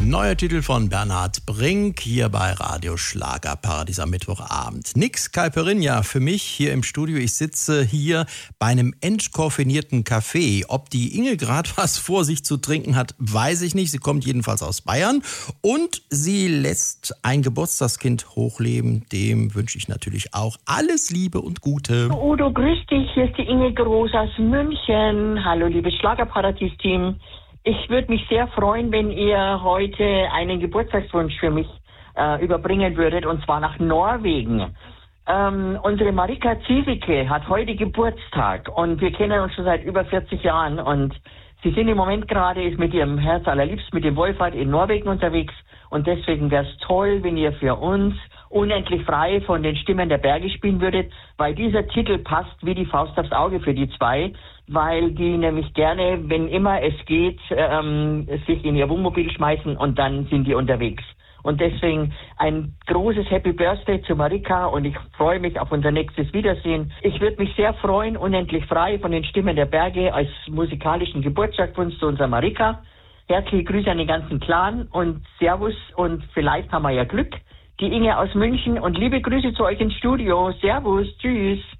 Neuer Titel von Bernhard Brink hier bei Radio Schlagerparadies am Mittwochabend. Nix Caipirinha für mich hier im Studio. Ich sitze hier bei einem entkoffinierten Café. Ob die Inge gerade was vor sich zu trinken hat, weiß ich nicht. Sie kommt jedenfalls aus Bayern und sie lässt ein Geburtstagskind hochleben. Dem wünsche ich natürlich auch alles Liebe und Gute. Udo, grüß dich. Hier ist die Inge Groß aus München. Hallo, liebes Schlagerparadies-Team. Ich würde mich sehr freuen, wenn ihr heute einen Geburtstagswunsch für mich überbringen würdet, und zwar nach Norwegen. Unsere Marika Ziesecke hat heute Geburtstag und wir kennen uns schon seit über 40 Jahren und sie sind im Moment gerade mit ihrem Herz allerliebst mit dem Wolfhard in Norwegen unterwegs und deswegen wäre es toll, wenn ihr für uns Unendlich frei von den Stimmen der Berge spielen würdet, weil dieser Titel passt wie die Faust aufs Auge für die zwei, weil die nämlich gerne, wenn immer es geht, sich in ihr Wohnmobil schmeißen und dann sind die unterwegs. Und deswegen ein großes Happy Birthday zu Marika und ich freue mich auf unser nächstes Wiedersehen. Ich würde mich sehr freuen, Unendlich frei von den Stimmen der Berge als musikalischen Geburtstagswunsch zu unserer Marika. Herzliche Grüße an den ganzen Clan und Servus und vielleicht haben wir ja Glück. Die Inge aus München und liebe Grüße zu euch ins Studio. Servus, tschüss.